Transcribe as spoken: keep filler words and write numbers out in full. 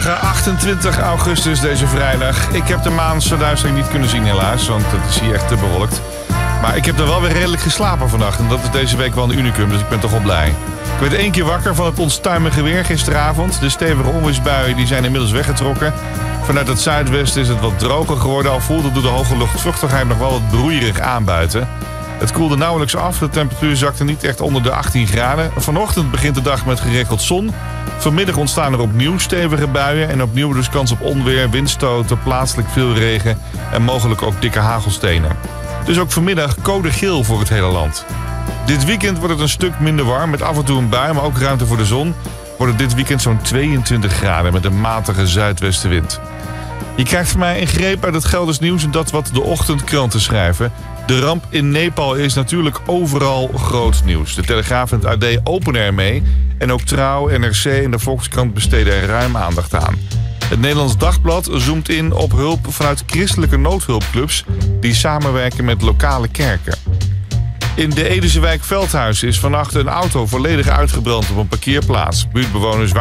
Goedemorgen, achtentwintig augustus, deze vrijdag. Ik heb de maansverduistering niet kunnen zien helaas, want het is hier echt te bewolkt. Maar ik heb er wel weer redelijk geslapen vannacht en dat is deze week wel een unicum, dus ik ben toch wel blij. Ik werd één keer wakker van het onstuimige weer gisteravond. De stevige onweersbuien die zijn inmiddels weggetrokken. Vanuit het zuidwesten is het wat droger geworden, al voelde door de hoge luchtvochtigheid nog wel wat broeierig aan buiten. Het koelde nauwelijks af, de temperatuur zakte niet echt onder de achttien graden. Vanochtend begint de dag met geregeld zon. Vanmiddag ontstaan er opnieuw stevige buien en opnieuw dus kans op onweer, windstoten, plaatselijk veel regen en mogelijk ook dikke hagelstenen. Dus ook vanmiddag code geel voor het hele land. Dit weekend wordt het een stuk minder warm met af en toe een bui, maar ook ruimte voor de zon. Wordt het dit weekend zo'n tweeëntwintig graden met een matige zuidwestenwind. Je krijgt van mij een greep uit het Gelders nieuws en dat wat de ochtendkranten schrijven. De ramp in Nepal is natuurlijk overal groot nieuws. De Telegraaf en het A D openen ermee. En ook Trouw, N R C en de Volkskrant besteden er ruim aandacht aan. Het Nederlands Dagblad zoomt in op hulp vanuit christelijke noodhulpclubs die samenwerken met lokale kerken. In de Edese wijk Veldhuis is vannacht een auto volledig uitgebrand op een parkeerplaats. Buurtbewoners